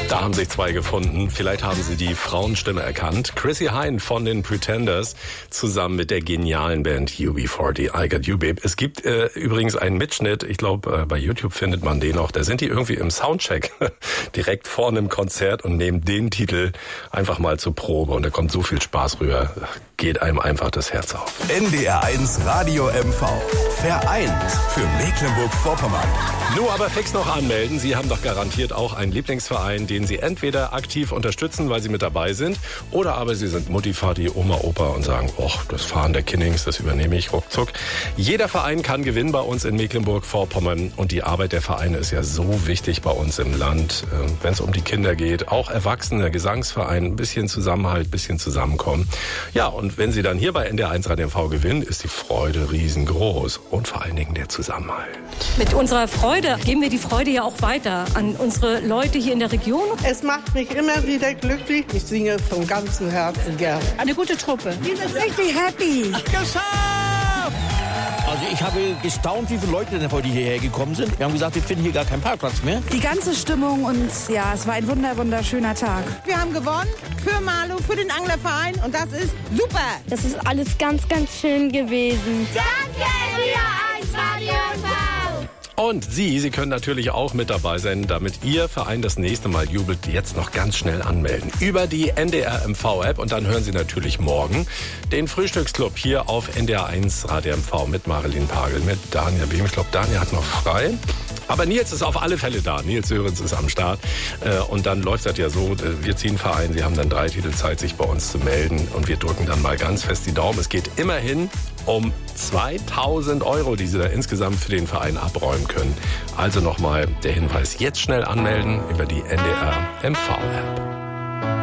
Da haben sich zwei gefunden. Vielleicht haben Sie die Frauenstimme erkannt. Chrissy Hynde von den Pretenders zusammen mit der genialen Band UB40, I Got You Babe. Es gibt übrigens einen Mitschnitt, ich glaube bei YouTube findet man den auch. Da sind die irgendwie im Soundcheck direkt vor einem Konzert und nehmen den Titel einfach mal zur Probe. Und da kommt so viel Spaß rüber, geht einem einfach das Herz auf. NDR 1 Radio MV. Vereint für Mecklenburg-Vorpommern. Nur aber fix noch anmelden. Sie haben doch garantiert auch einen Lieblingsverein, den Sie entweder aktiv unterstützen, weil Sie mit dabei sind, oder aber Sie sind Mutti, Vati, Oma, Opa und sagen, das Fahren der Kinnings, das übernehme ich ruckzuck. Jeder Verein kann gewinnen bei uns in Mecklenburg-Vorpommern und die Arbeit der Vereine ist ja so wichtig bei uns im Land, wenn es um die Kinder geht. Auch Erwachsene, Gesangsverein, ein bisschen Zusammenhalt, ein bisschen zusammenkommen. Ja, und wenn Sie dann hier bei NDR 1 Radio MV gewinnen, ist die Freude riesengroß und vor allen Dingen der Zusammenhalt. Mit unserer Freude geben wir die Freude ja auch weiter an unsere Leute hier in der Region. Es macht mich immer wieder glücklich. Ich singe von ganzem Herzen gern. Eine gute Truppe. Wir sind richtig happy. Geschafft! Also ich habe gestaunt, wie viele Leute denn heute hierher gekommen sind. Wir haben gesagt, wir finden hier gar keinen Parkplatz mehr. Die ganze Stimmung und ja, es war ein wunderschöner Tag. Wir haben gewonnen für Marlo, für den Anglerverein und das ist super. Das ist alles ganz schön gewesen. Danke, NDR 1 Radio MV. Und Sie können natürlich auch mit dabei sein, damit Ihr Verein das nächste Mal jubelt. Jetzt noch ganz schnell anmelden über die NDR MV-App und dann hören Sie natürlich morgen den Frühstücksclub hier auf NDR 1 Radio MV mit Marilyn Pagel, mit Daniel Behm. Ich glaube, Daniel hat noch frei. Aber Nils ist auf alle Fälle da. Nils Sörensen ist am Start. Und dann läuft das ja so, wir ziehen Verein, Sie haben dann 3 Titel Zeit, sich bei uns zu melden. Und wir drücken dann mal ganz fest die Daumen. Es geht immerhin um 2.000 €, die Sie da insgesamt für den Verein abräumen können. Also nochmal der Hinweis, jetzt schnell anmelden über die NDR MV-App.